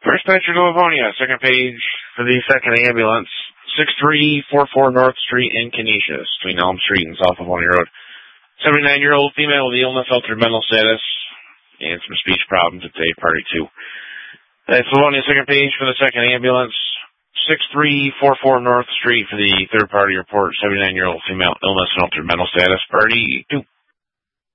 First Metro Livonia, second page for the second ambulance, 6344 North Street in Canisius, between Elm Street and South Livonia Road. 79-year-old female with illness, altered mental status, and some speech problems at day party 2. That's Livonia, second page for the second ambulance, 6344 North Street for the third party report, 79-year-old female illness and altered mental status, party 2.